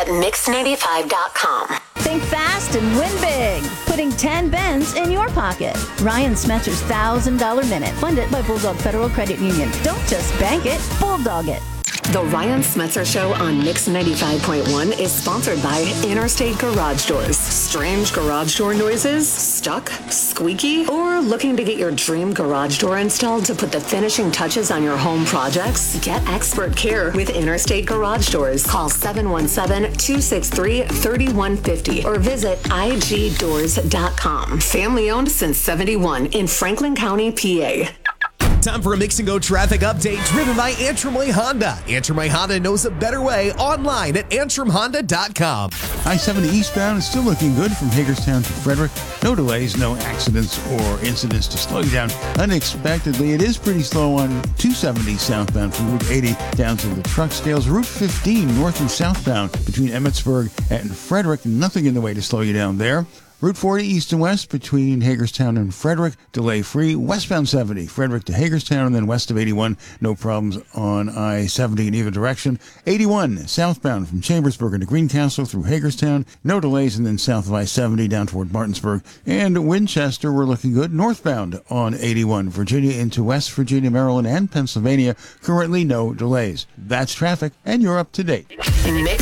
mix95.com. Think fast and win big. Putting 10 Bens in your pocket. Ryan Smetzer's $1,000 minute. Funded by Bulldog Federal Credit Union. Don't just bank it, Bulldog it. The Ryan Smetzer Show on Mix 95.1 is sponsored by Interstate Garage Doors. Strange garage door noises? Stuck? Squeaky? Or looking to get your dream garage door installed to put the finishing touches on your home projects? Get expert care with Interstate Garage Doors. Call 717-263-3150 or visit igdoors.com. Family owned since 71 in Franklin County, PA. Time for a Mix and Go traffic update driven by Antrim Way Honda. Antrim Way Honda knows a better way online at antrimhonda.com. I-70 eastbound is still looking good from Hagerstown to Frederick. No delays, no accidents or incidents to slow you down unexpectedly. It is pretty slow on 270 southbound from Route 80 down to the truck scales. Route 15 north and southbound between Emmitsburg and Frederick. Nothing in the way to slow you down there. Route 40 east and west between Hagerstown and Frederick, delay-free. Westbound 70, Frederick to Hagerstown, and then west of 81, no problems on I-70 in either direction. 81 southbound from Chambersburg to Greencastle through Hagerstown, no delays, and then south of I-70 down toward Martinsburg. And Winchester, we're looking good. Northbound on 81, Virginia into West Virginia, Maryland, and Pennsylvania, currently no delays. That's traffic, and you're up to date. Mix